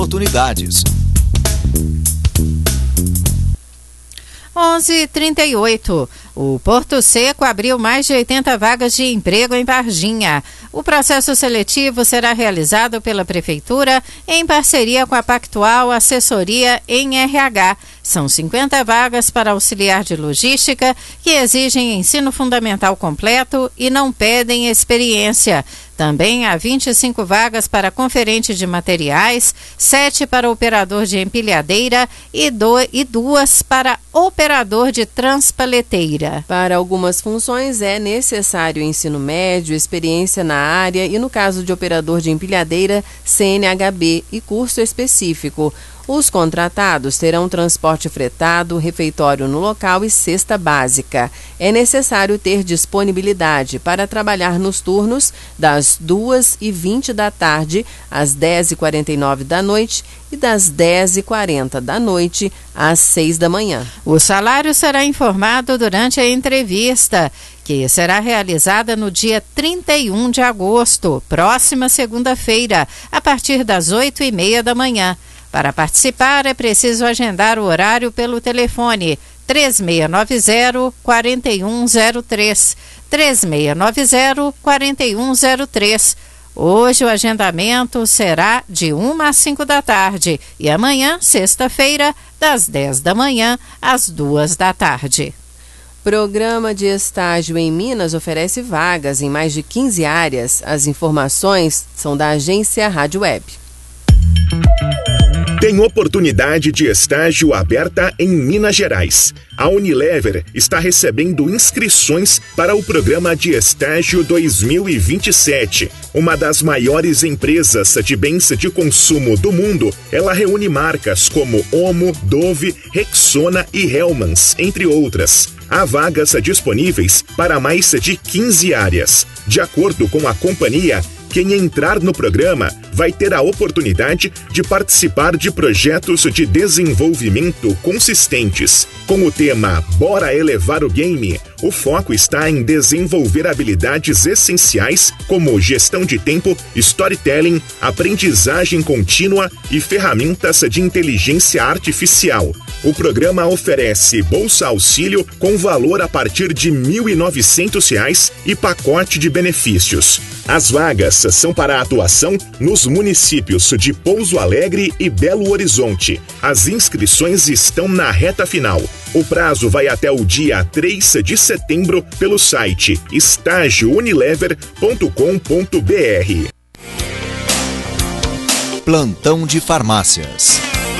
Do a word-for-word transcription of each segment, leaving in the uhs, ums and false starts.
Oportunidades. onze e trinta e oito. O Porto Seco abriu mais de oitenta vagas de emprego em Varginha. O processo seletivo será realizado pela Prefeitura em parceria com a Pactual Assessoria em R H. São cinquenta vagas para auxiliar de logística que exigem ensino fundamental completo e não pedem experiência. Também há vinte e cinco vagas para conferente de materiais, sete para operador de empilhadeira e, do, e duas para operador de transpaleteira. Para algumas funções é necessário ensino médio, experiência na área e, no caso de operador de empilhadeira, C N H B e curso específico. Os contratados terão transporte fretado, refeitório no local e cesta básica. É necessário ter disponibilidade para trabalhar nos turnos das duas e vinte da tarde às dez e quarenta e nove da noite e das dez e quarenta da noite às seis da manhã. O salário será informado durante a entrevista, que será realizada no dia trinta e um de agosto, próxima segunda-feira, a partir das oito e meia da manhã. Para participar, é preciso agendar o horário pelo telefone três seis nove zero, quatro um zero três, três seis nove zero, quatro um zero três. Hoje o agendamento será de uma às cinco da tarde e amanhã, sexta-feira, das dez da manhã às duas da tarde. Programa de estágio em Minas oferece vagas em mais de quinze áreas. As informações são da agência Rádio Web. Tem oportunidade de estágio aberta em Minas Gerais. A Unilever está recebendo inscrições para o programa de estágio dois mil e vinte e sete. Uma das maiores empresas de bens de consumo do mundo, ela reúne marcas como Omo, Dove, Rexona e Hellmann's, entre outras. Há vagas disponíveis para mais de quinze áreas. De acordo com a companhia, quem entrar no programa vai ter a oportunidade de participar de projetos de desenvolvimento consistentes. Com o tema Bora Elevar o Game, o foco está em desenvolver habilidades essenciais como gestão de tempo, storytelling, aprendizagem contínua e ferramentas de inteligência artificial. O programa oferece bolsa auxílio com valor a partir de mil e novecentos reais e pacote de benefícios. As vagas são para a atuação nos municípios de Pouso Alegre e Belo Horizonte. As inscrições estão na reta final. O prazo vai até o dia três de setembro pelo site estágio unilever ponto com ponto br. Plantão de farmácias.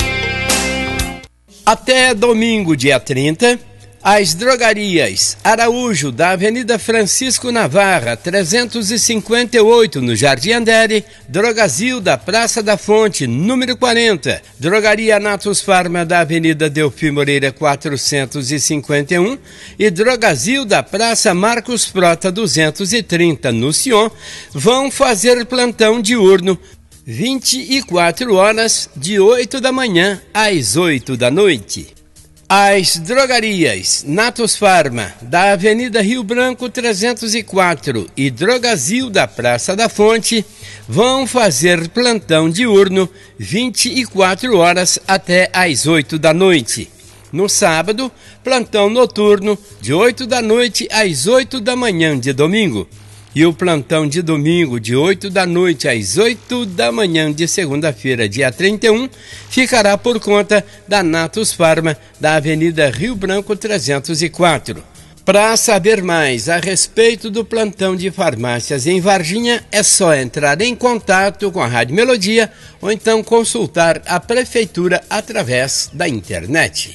Até domingo, dia trinta, as drogarias Araújo, da Avenida Francisco Navarra, trezentos e cinquenta e oito, no Jardim Andere, Drogazil, da Praça da Fonte, número quarenta, Drogaria Natus Farma, da Avenida Delfim Moreira, quatrocentos e cinquenta e um, e Drogazil, da Praça Marcos Frota, duzentos e trinta, no Sion, vão fazer plantão diurno, vinte e quatro horas, de oito da manhã às oito da noite. As drogarias Natus Farma, da Avenida Rio Branco trezentos e quatro e Drogazil, da Praça da Fonte, vão fazer plantão diurno vinte e quatro horas até às oito da noite. No sábado, plantão noturno de oito da noite às oito da manhã de domingo. E o plantão de domingo, de oito da noite às oito da manhã de segunda-feira, dia trinta e um, ficará por conta da Natus Farma, da Avenida Rio Branco trezentos e quatro. Para saber mais a respeito do plantão de farmácias em Varginha, é só entrar em contato com a Rádio Melodia ou então consultar a Prefeitura através da internet.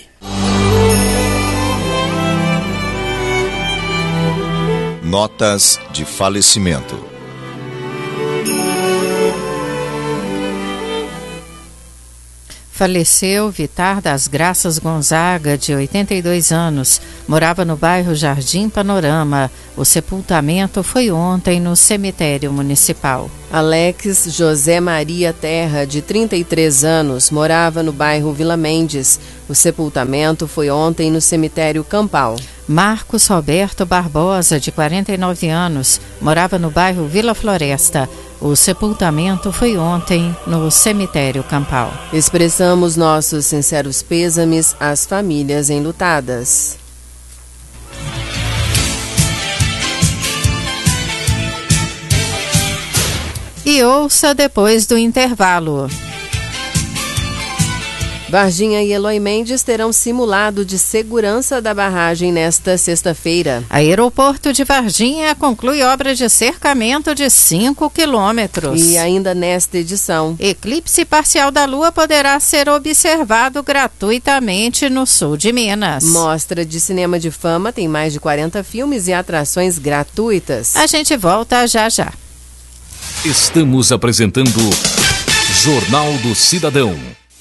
Notas de falecimento. Faleceu Vitar das Graças Gonzaga, de oitenta e dois anos. Morava no bairro Jardim Panorama. O sepultamento foi ontem no cemitério municipal. Alex José Maria Terra, de trinta e três anos, morava no bairro Vila Mendes. O sepultamento foi ontem no cemitério Campal. Marcos Roberto Barbosa, de quarenta e nove anos, morava no bairro Vila Floresta. O sepultamento foi ontem no cemitério Campal. Expressamos nossos sinceros pêsames às famílias enlutadas. E ouça depois do intervalo. Varginha e Eloy Mendes terão simulado de segurança da barragem nesta sexta-feira. Aeroporto de Varginha conclui obra de cercamento de cinco quilômetros. E ainda nesta edição, eclipse parcial da Lua poderá ser observado gratuitamente no sul de Minas. Mostra de Cinema de Fama tem mais de quarenta filmes e atrações gratuitas. A gente volta já já. Estamos apresentando Jornal do Cidadão.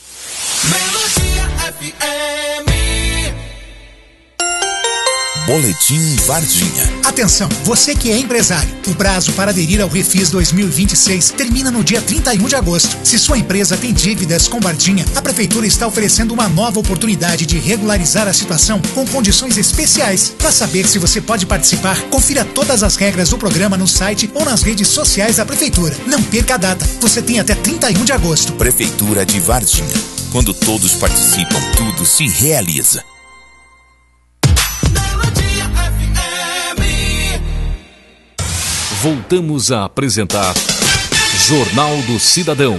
Boletim Varginha. Atenção, você que é empresário. O prazo para aderir ao Refis dois mil e vinte e seis termina no dia trinta e um de agosto. Se sua empresa tem dívidas com Varginha, a Prefeitura está oferecendo uma nova oportunidade de regularizar a situação com condições especiais. Para saber se você pode participar, confira todas as regras do programa no site ou nas redes sociais da Prefeitura. Não perca a data. Você tem até trinta e um de agosto. Prefeitura de Varginha. Quando todos participam, tudo se realiza. Voltamos a apresentar Jornal do Cidadão.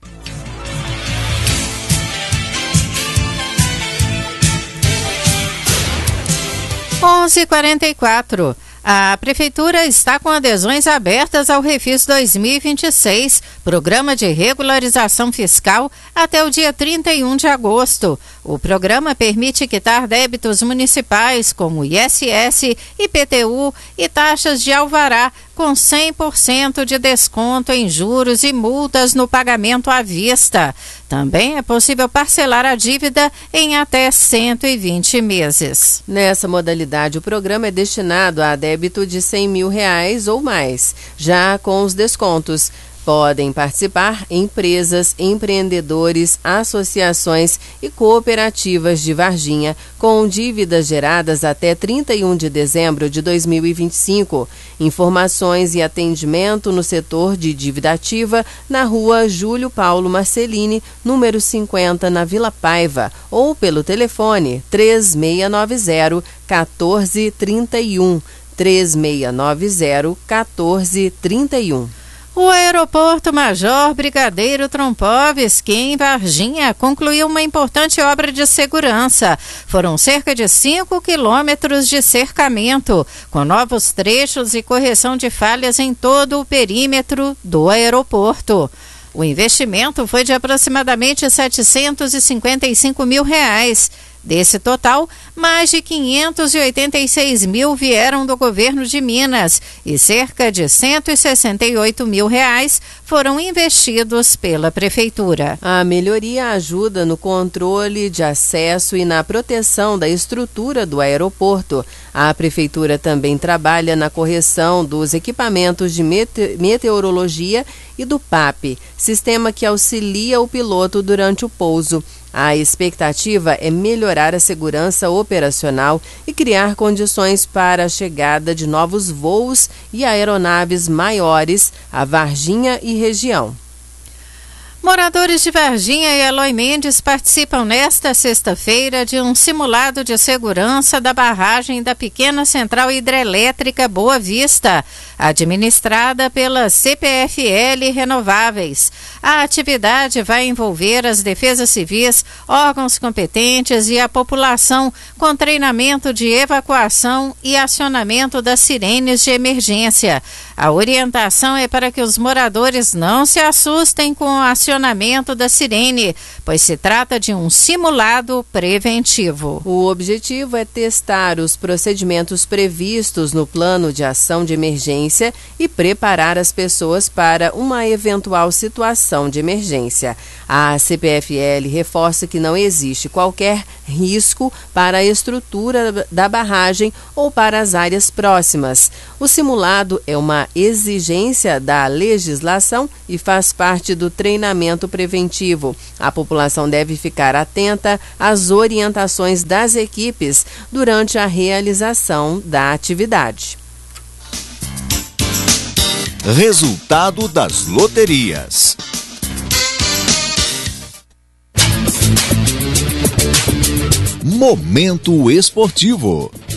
onze e quarenta e quatro. A Prefeitura está com adesões abertas ao Refis dois mil e vinte e seis, Programa de Regularização Fiscal, até o dia trinta e um de agosto. O programa permite quitar débitos municipais como I S S, I P T U e taxas de alvará, com cem por cento de desconto em juros e multas no pagamento à vista. Também é possível parcelar a dívida em até cento e vinte meses. Nessa modalidade, o programa é destinado a débito de cem mil reais ou mais. Já com os descontos, podem participar empresas, empreendedores, associações e cooperativas de Varginha com dívidas geradas até trinta e um de dezembro de dois mil e vinte e cinco. Informações e atendimento no setor de dívida ativa na rua Júlio Paulo Marcelini, número cinquenta, na Vila Paiva, ou pelo telefone três seis nove zero, um quatro três um, três seis nove zero, um quatro três um. O aeroporto Major Brigadeiro Trompovski, em Varginha, concluiu uma importante obra de segurança. Foram cerca de cinco quilômetros de cercamento, com novos trechos e correção de falhas em todo o perímetro do aeroporto. O investimento foi de aproximadamente setecentos e cinquenta e cinco mil reais. Desse total, mais de quinhentos e oitenta e seis mil vieram do governo de Minas e cerca de cento e sessenta e oito mil reais foram investidos pela Prefeitura. A melhoria ajuda no controle de acesso e na proteção da estrutura do aeroporto. A Prefeitura também trabalha na correção dos equipamentos de mete- meteorologia e do P A P, sistema que auxilia o piloto durante o pouso. A expectativa é melhorar a segurança operacional e criar condições para a chegada de novos voos e aeronaves maiores a Varginha e região. Moradores de Varginha e Eloy Mendes participam nesta sexta-feira de um simulado de segurança da barragem da pequena central hidrelétrica Boa Vista, administrada pela C P F L Renováveis. A atividade vai envolver as defesas civis, órgãos competentes e a população, com treinamento de evacuação e acionamento das sirenes de emergência. A orientação é para que os moradores não se assustem com o acionamento da sirene, pois se trata de um simulado preventivo. O objetivo é testar os procedimentos previstos no plano de ação de emergência e preparar as pessoas para uma eventual situação de emergência. A C P F L reforça que não existe qualquer risco para a estrutura da barragem ou para as áreas próximas. O simulado é uma exigência da legislação e faz parte do treinamento preventivo. A população deve ficar atenta às orientações das equipes durante a realização da atividade. Resultado das loterias. Momento esportivo.